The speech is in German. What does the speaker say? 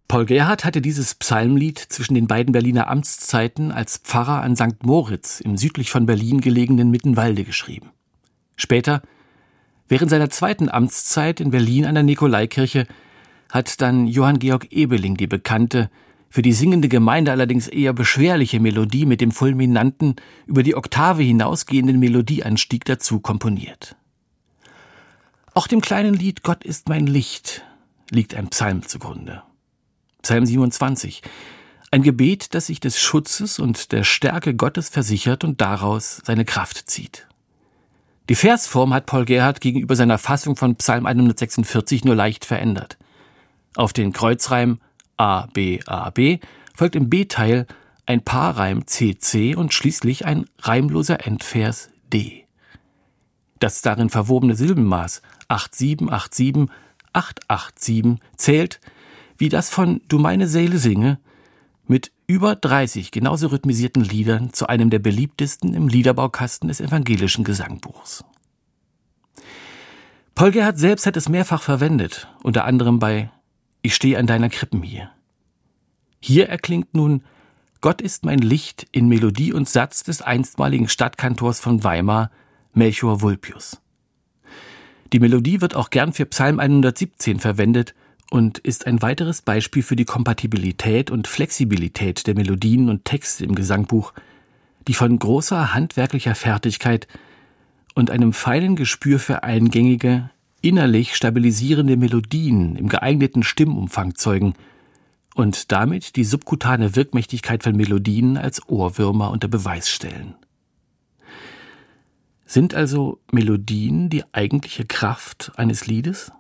Paul Gerhardt hatte dieses Psalmlied zwischen den beiden Berliner Amtszeiten als Pfarrer an St. Moritz im südlich von Berlin gelegenen Mittenwalde geschrieben. Später, während seiner zweiten Amtszeit in Berlin an der Nikolaikirche, hat dann Johann Georg Ebeling die bekannte, für die singende Gemeinde allerdings eher beschwerliche Melodie mit dem fulminanten, über die Oktave hinausgehenden Melodieanstieg dazu komponiert. Auch dem kleinen Lied »Gott ist mein Licht« liegt ein Psalm zugrunde. Psalm 27, ein Gebet, das sich des Schutzes und der Stärke Gottes versichert und daraus seine Kraft zieht. Die Versform hat Paul Gerhardt gegenüber seiner Fassung von Psalm 146 nur leicht verändert. Auf den Kreuzreim A, B, A, B folgt im B-Teil ein Paarreim C, C und schließlich ein reimloser Endvers D. Das darin verwobene Silbenmaß 8-7, 8-7, 8-8-7 zählt, wie das von »Du meine Seele singe« mit über 30 genauso rhythmisierten Liedern zu einem der beliebtesten im Liederbaukasten des evangelischen Gesangbuchs. Paul Gerhardt selbst hat es mehrfach verwendet, unter anderem bei »Ich stehe an deiner Krippen hier«. Hier erklingt nun »Gott ist mein Licht« in Melodie und Satz des einstmaligen Stadtkantors von Weimar, Melchior Vulpius. Die Melodie wird auch gern für Psalm 117 verwendet und ist ein weiteres Beispiel für die Kompatibilität und Flexibilität der Melodien und Texte im Gesangbuch, die von großer handwerklicher Fertigkeit und einem feinen Gespür für eingängige, innerlich stabilisierende Melodien im geeigneten Stimmumfang zeugen und damit die subkutane Wirkmächtigkeit von Melodien als Ohrwürmer unter Beweis stellen. Sind also Melodien die eigentliche Kraft eines Liedes?